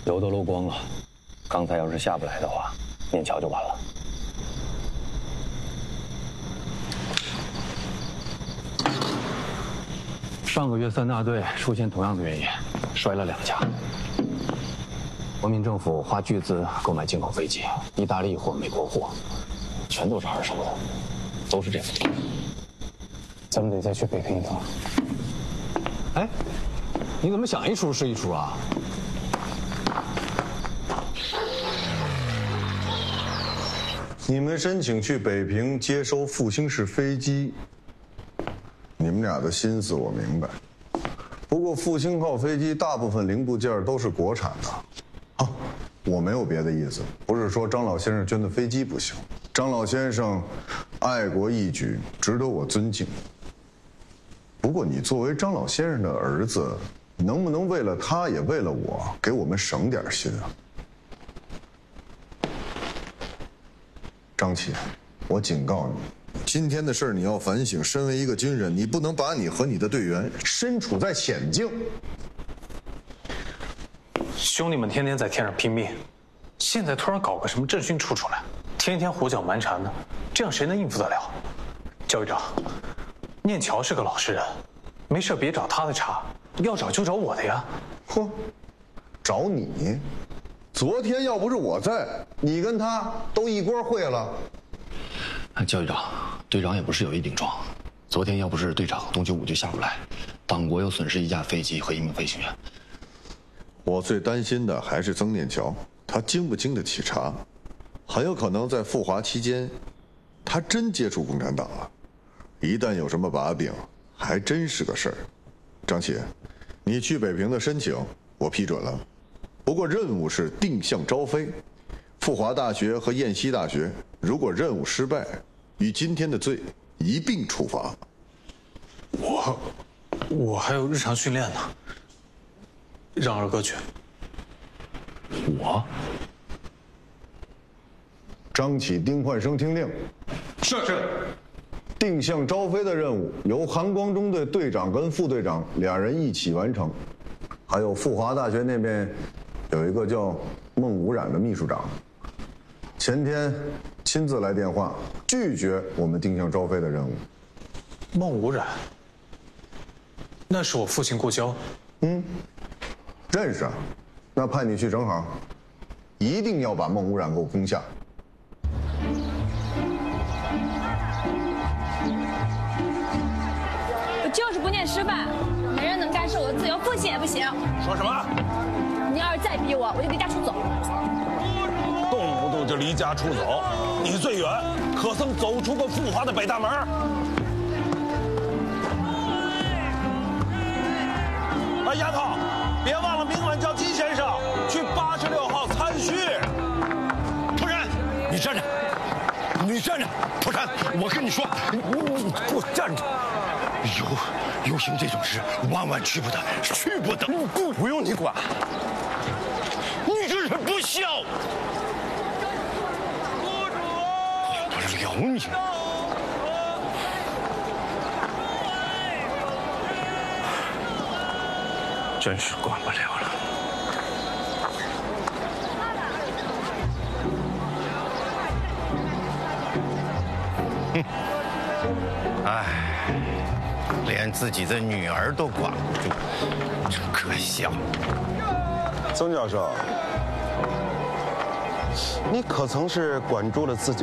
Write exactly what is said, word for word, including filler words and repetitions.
油都漏光了，刚才要是下不来的话，念桥就完了。上个月三大队出现同样的原因，摔了两架。国民政府花巨资购买进口飞机，意大利货、美国货，全都是二手的，都是这副。咱们得再去北平一趟。哎，你怎么想一出是一出啊？ 你们申请去北平接收复兴式飞机，你们俩的心思我明白。不过复兴号飞机大部分零部件都是国产的。啊，我没有别的意思，不是说张老先生捐的飞机不行。张老先生爱国义举，值得我尊敬。不过你作为张老先生的儿子，能不能为了他也为了我，给我们省点心啊？张琪，我警告你，今天的事儿你要反省。身为一个军人，你不能把你和你的队员身处在险境。 兄弟们天天在天上拼命，现在突然搞个什么政训处出来，天天胡搅蛮缠的，这样谁能应付得了？教育长，念桥是个老实人，没事别找他的茬，要找就找我的呀。 嚯，找你？昨天要不是我在，你跟他都一锅烩了。 教育长，队长也不是有意顶撞。昨天要不是队长东九五就下不来，党国又损失一架飞机和一名飞行员。 我最担心的还是曾念桥，他经不经得起查，很有可能在赴华期间，他真接触共产党了。一旦有什么把柄，还真是个事儿。张琪，你去北平的申请我批准了，不过任务是定向招飞，赴华大学和燕西大学，如果任务失败，与今天的罪一并处罚。 我，我还有日常训练呢。让二哥去。 我。 张启、丁焕生听令。 是是。 定向招飞的任务由韩光中队队长跟副队长俩人一起完成，还有赴华大学那边有一个叫孟无染的秘书长，前天亲自来电话拒绝我们定向招飞的任务。 孟无染，那是我父亲故交。 嗯。认识啊，那派你去正好，一定要把孟无染给我攻下。 我就是不念师范，没人能干涉我的自由，父亲也不行。 说什么？ 你要是再逼我，我就离家出走。 动不动就离家出走，你最远可曾走出过赴华的北大门？哎，丫头。别忘了明晚叫金先生去八十六号参叙。 涂山，你站着，你站着，涂山，我跟你说，你你给我站着。游游行这种事，万万去不得，去不得。不不用你管，你这人不孝。我聊你。真是管不了了。哼，哎，连自己的女儿都管不住，真可笑。 曾教授，你可曾是管住了自己